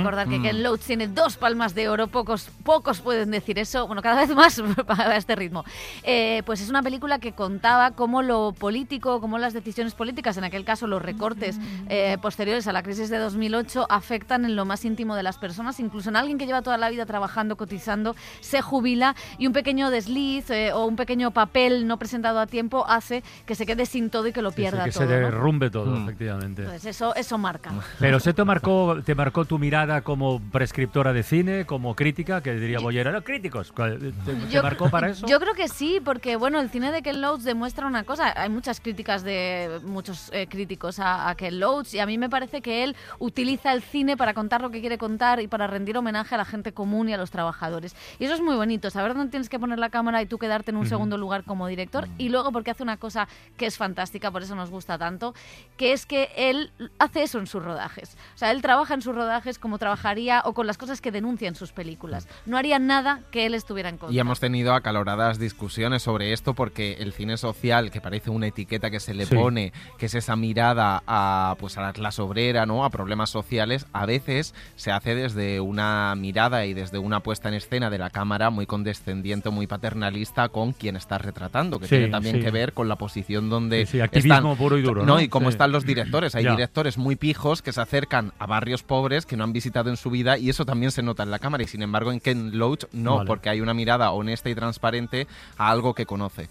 recordar que Ken Loach tiene 2 Palmas de Oro, pocos pueden decir eso, bueno, cada vez más a este ritmo. Pues es una película que contaba cómo lo político, cómo las decisiones políticas, en aquel caso los recortes posteriores a la crisis de 2008, afectan en lo más íntimo de las personas, incluso en alguien que lleva toda la vida trabajando, cotizando, se jubila y un pequeño desliz o un pequeño papel no presentado a tiempo hace que se quede sin todo y que lo pierda que todo. se derrumbe todo, efectivamente. Entonces eso marca. Pero ¿te marcó tu mirada como prescriptora de cine, como crítica, que diría Bollero, los críticos? ¿Te marcó para eso? Yo creo que sí, porque bueno, el cine de Ken Loach demuestra una cosa. Hay muchas críticas de muchos críticos a Ken Loach, y a mí me parece que él utiliza el cine para contar lo que quiere contar y para rendir homenaje a la gente común y a los trabajadores. Y eso es muy bonito, saber dónde tienes que poner la cámara y tú quedarte en un segundo lugar como director, y luego porque hace una cosa que es fantástica, por eso nos gusta tanto, que es que él hace eso en sus rodajes. O sea, él trabaja en sus rodajes como trabajaría o con las cosas que denuncia en sus películas. No haría nada que él estuviera en contra. Y hemos tenido acaloradas discusiones sobre esto, porque el cine social, que parece una etiqueta que se le pone, que es esa mirada a la clase obrera, ¿no?, a problemas sociales, a veces se hace desde una mirada y desde una puesta en escena de la cámara muy condescendiente, muy paternalista con quien está retratando, que tiene también que ver con la posición donde activismo puro y duro, ¿no? Y cómo están los directores. Hay directores muy pijos que se acercan a barrios pobres que no han visitado en su vida, y eso también se nota en la cámara, y sin embargo en Ken Loach no, porque hay una mirada honesta y transparente a algo que conoce.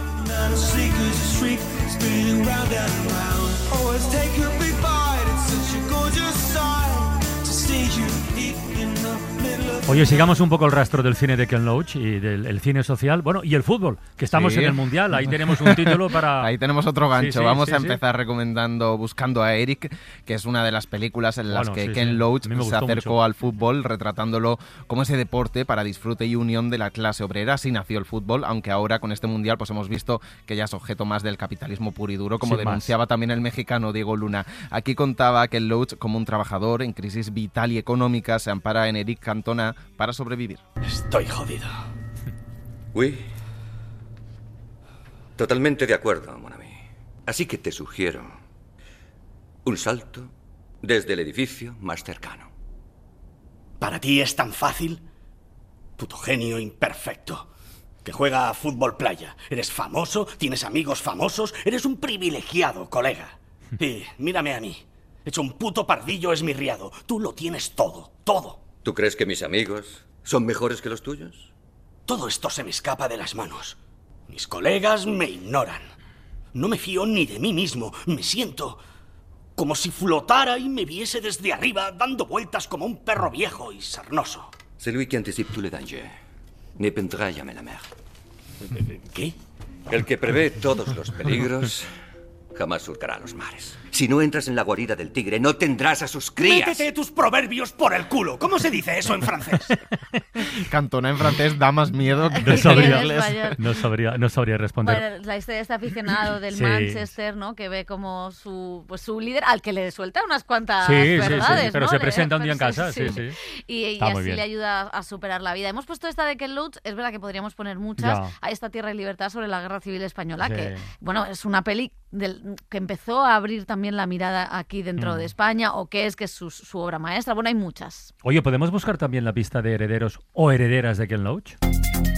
Oye, sigamos un poco el rastro del cine de Ken Loach y del cine social, bueno, y el fútbol, que estamos en el Mundial, ahí tenemos un título para... Ahí tenemos otro gancho. Vamos a empezar recomendando Buscando a Eric, que es una de las películas en las que Ken Loach se acercó mucho al fútbol, retratándolo como ese deporte para disfrute y unión de la clase obrera. Así nació el fútbol, aunque ahora con este Mundial pues hemos visto que ya es objeto más del capitalismo puro y duro, como denunciaba también el mexicano Diego Luna. Aquí contaba Ken Loach como un trabajador en crisis vital y económica se ampara en Eric Cantona para sobrevivir. Estoy jodido. Oui. Totalmente de acuerdo, mon ami. Así que te sugiero un salto desde el edificio más cercano. ¿Para ti es tan fácil? Puto genio imperfecto, que juega a fútbol playa. Eres famoso, tienes amigos famosos, eres un privilegiado, colega. Y mírame a mí. Hecho un puto pardillo esmirriado. Tú lo tienes todo, todo. ¿Tú crees que mis amigos son mejores que los tuyos? Todo esto se me escapa de las manos. Mis colegas me ignoran. No me fío ni de mí mismo. Me siento como si flotara y me viese desde arriba dando vueltas como un perro viejo y sarnoso. Celui qui anticipe tous les dangers ne peindra jamais la mer. ¿Qué? El que prevé todos los peligros jamás surcará los mares. Si no entras en la guarida del tigre, no tendrás a sus crías. ¡Métete tus proverbios por el culo! ¿Cómo se dice eso en francés? Cantona en francés da más miedo que no sabría responder. Bueno, la historia de este aficionado del Manchester, ¿no?, que ve como su líder, al que le suelta unas cuantas verdades, pero ¿no? se presenta un día en casa, Y así le ayuda a superar la vida. Hemos puesto esta de Ken Loach, es verdad que podríamos poner muchas, a Esta tierra y libertad, sobre la Guerra Civil Española, que, bueno, es una peli que empezó a abrir también la mirada aquí dentro de España, o que es su obra maestra. Bueno, hay muchas. Oye, ¿podemos buscar también la pista de herederos o herederas de Ken Loach?